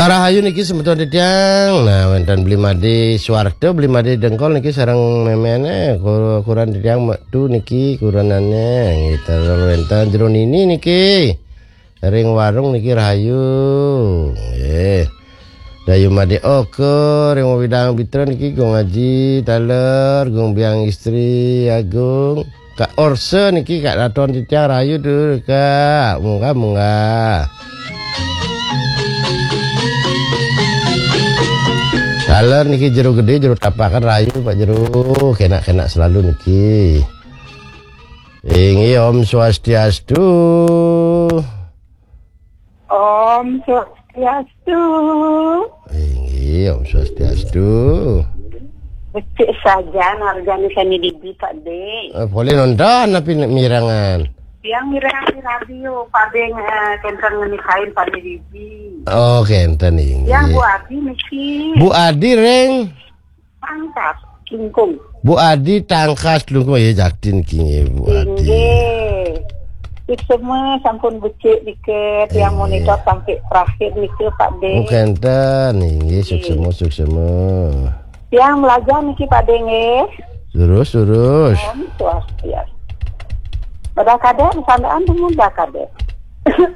Rahayu niki sebetulnya tiang. Nah, wenten beli made Suwarto beli made dengkol niki sareng memene ukuran tiang tu niki ukuranane gitu. Wenten jero ini niki. Ring warung niki Rahayu. Nggih. Dayu made oke ring widang bitron niki Gong Haji Taler, Gong Biang istri Agung. Kak Orse niki Kak Raton tiang Rahayu dulu Kak. Munga. Taler niki jeruk gede jeruk tapakan Rahayu Pak Jeruk kena selalu niki. Ingi Om Swastiastu. Om Swastiastu. Ingi Om Swastiastu. Becik saja narjani sani dibi Pak De. Boleh nonton tapi mirangan. Yang mirangan di radio Pak De kentang nikahin Pak De dibi. Oh kenten ingi. Yang Bu Adi niki. Bu Adi reng. Tangkas kingkung. Bu Adi tangkas lungkung ya jaktin kingi Bu Adi. Inggih. Semua sampun becik diket yang monitor sampai terakhir niki Pak De. Oh kenten ingi suksemu. Yang belajar niki Pak De nggih. Terus. Om Swastiastu. Pada kadek, sandaan dengan dah kadek.